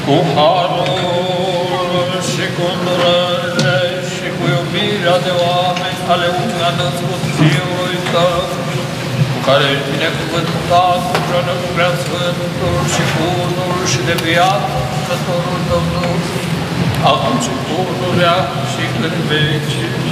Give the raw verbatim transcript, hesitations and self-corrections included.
cu harul și cu îndurare și cu iubirea de oameni ale unui născut Fiului Tău, cu care ești binecuvântat cu prea Sfântul și cu unul și de viață Sfântul Tău Duh, acum și pururea și în veci.